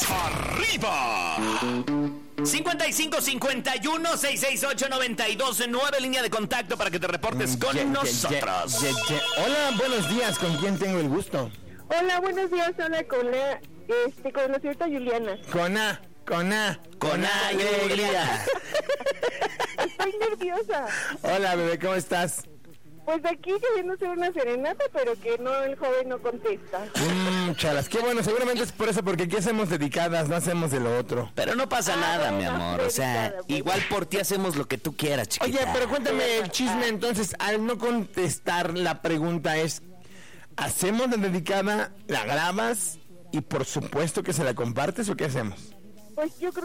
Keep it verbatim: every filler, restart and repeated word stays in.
¡Arriba! cincuenta y cinco cincuenta y uno seiscientos sesenta y ocho noventa y dos nueve, línea de contacto para que te reportes con Ye- ye- nosotros. ye- ye- Hola, buenos días. ¿Con quién tengo el gusto? Hola, buenos días. Habla con la, este, con la señorita Juliana. Con A, con A, Con alegría. Estoy nerviosa. Hola, bebé, ¿cómo estás? Pues aquí queriendo hacer una serenata, pero que no, el joven no contesta. Mmm, chalas, qué bueno, seguramente es por eso, porque aquí hacemos dedicadas, no hacemos de lo otro. Pero no pasa Ah, nada, bueno, mi amor. O sea, dedicada, pues. igual por ti hacemos lo que tú quieras, chiquita. Oye, pero cuéntame el chisme, entonces, al no contestar la pregunta es, ¿hacemos la dedicada, la grabas y por supuesto que se la compartes o qué hacemos? Pues yo creo